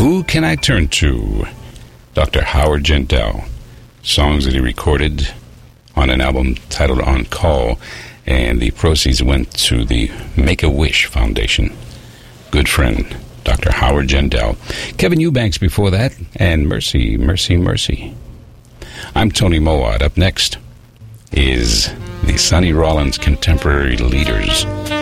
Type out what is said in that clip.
Who Can I Turn To? Dr. Howard Jindal. Songs that he recorded on an album titled On Call, and the proceeds went to the Make-A-Wish Foundation. Good friend, Dr. Howard Jindal. Kevin Eubanks before that, and Mercy, Mercy, Mercy. I'm Tony Mowat. Up next is the Sonny Rollins Contemporary Leaders.